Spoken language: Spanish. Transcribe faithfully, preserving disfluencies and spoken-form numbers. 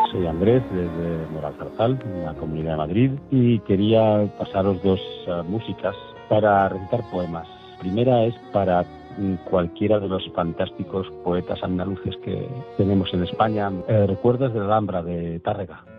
Soy Andrés, desde Moralzarzal, en la Comunidad de Madrid, y quería pasaros dos uh, músicas para recitar poemas. Primera es para cualquiera de los fantásticos poetas andaluces que tenemos en España. Eh, Recuerdos de la Alhambra, de Tárrega.